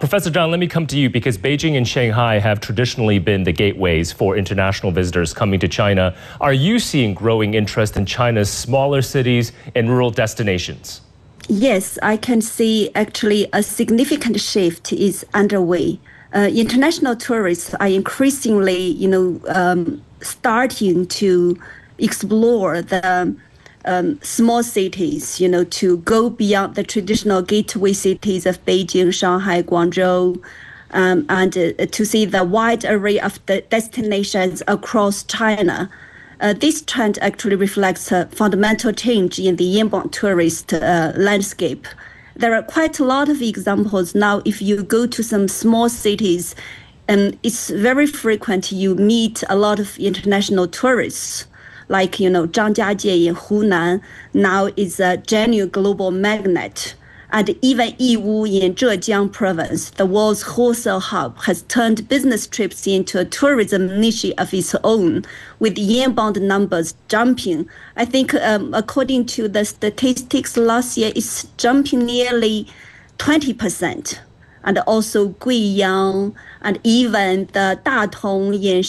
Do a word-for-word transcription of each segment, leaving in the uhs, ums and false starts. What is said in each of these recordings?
Professor Zhang, let me come to you because Beijing and Shanghai have traditionally been the gateways for international visitors coming to China. Are you seeing growing interest in China's smaller cities and rural destinations? Yes, I can see actually a significant shift is underway. Uh, international tourists are increasingly, you know, um, starting to explore the um, small cities, you know, to go beyond the traditional gateway cities of Beijing, Shanghai, Guangzhou, um, and uh, to see the wide array of the destinations across China. Uh, this trend actually reflects a fundamental change in the inbound tourist uh, landscape. There are quite a lot of examples now. If you go to some small cities, and um, it's very frequent you meet a lot of international tourists, like, you know, Zhangjiajie in Hunan now is a genuine global magnet. And even Yiwu in Zhejiang province, the world's wholesale hub, has turned business trips into a tourism niche of its own, with inbound numbers jumping. I think um, according to the statistics last year, it's jumping nearly twenty percent. And also Guiyang, and even the Datong in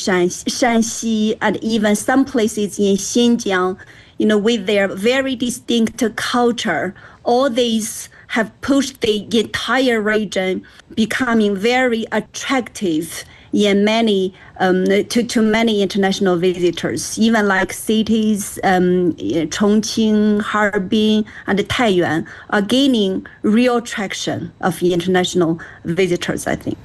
Shanxi, and even some places in Xinjiang, you know, with their very distinct culture, all these have pushed the entire region becoming very attractive in many um, to, to many international visitors. Even like cities, um, Chongqing, Harbin, and Taiyuan are gaining real traction of international visitors, I think.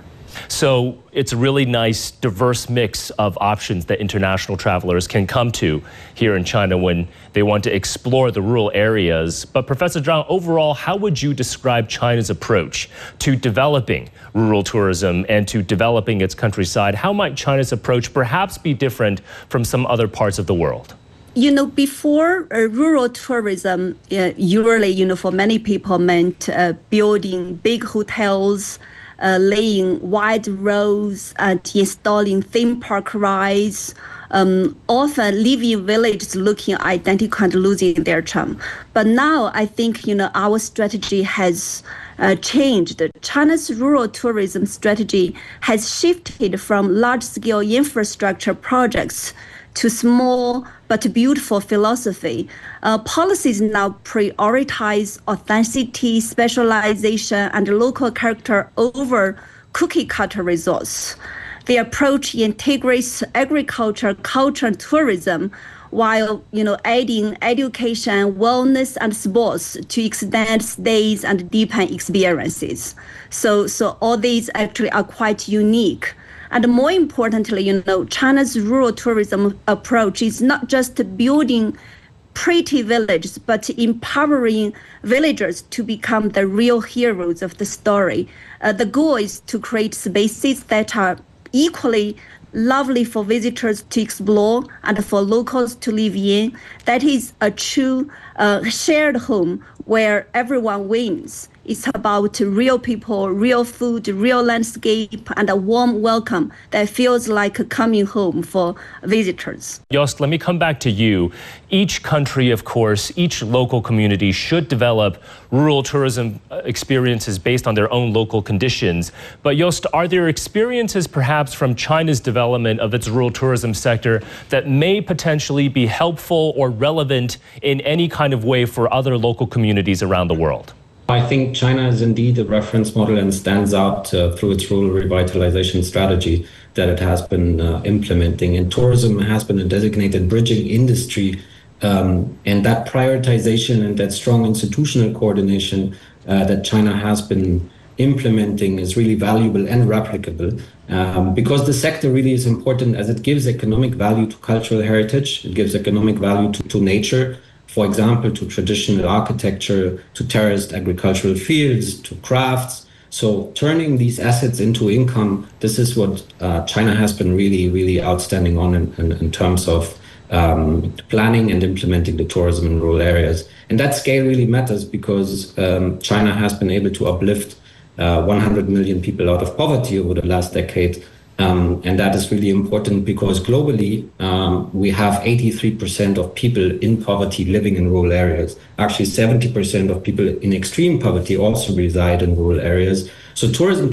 So it's a really nice, diverse mix of options that international travelers can come to here in China when they want to explore the rural areas. But Professor Zhang, overall, how would you describe China's approach to developing rural tourism and to developing its countryside? How might China's approach perhaps be different from some other parts of the world? You know, before uh, rural tourism, uh, usually, you know, for many people meant uh, building big hotels, Uh, laying wide roads and installing theme park rides, um, often leaving villages looking identical and losing their charm. But now I think, you know, our strategy has uh, changed. China's rural tourism strategy has shifted from large-scale infrastructure projects to small but beautiful philosophy. Uh, policies now prioritize authenticity, specialization, and local character over cookie-cutter resorts. The approach integrates agriculture, culture, and tourism, while, you know, adding education, wellness, and sports to extend stays and deepen experiences. So, so all these actually are quite unique. And more importantly, you know, China's rural tourism approach is not just building pretty villages, but empowering villagers to become the real heroes of the story. Uh, the goal is to create spaces that are equally lovely for visitors to explore and for locals to live in. That is a true uh, shared home where everyone wins. It's about real people, real food, real landscape, and a warm welcome that feels like coming home for visitors. Jost, let me come back to you. Each country, of course, each local community should develop rural tourism experiences based on their own local conditions. But Jost, are there experiences perhaps from China's development of its rural tourism sector that may potentially be helpful or relevant in any kind of way for other local communities around the world? I think China is indeed a reference model and stands out uh, through its rural revitalization strategy that it has been uh, implementing. And tourism has been a designated bridging industry. Um, and that prioritization and that strong institutional coordination uh, that China has been implementing is really valuable and replicable um, because the sector really is important as it gives economic value to cultural heritage. It gives economic value to, to nature. For example, to traditional architecture, to terraced agricultural fields, to crafts. So turning these assets into income, this is what uh, China has been really, really outstanding on in, in, in terms of um, planning and implementing the tourism in rural areas. And that scale really matters because um, China has been able to uplift uh, one hundred million people out of poverty over the last decade. Um, and that is really important because globally, um, we have eighty-three percent of people in poverty living in rural areas. Actually, seventy percent of people in extreme poverty also reside in rural areas. So tourism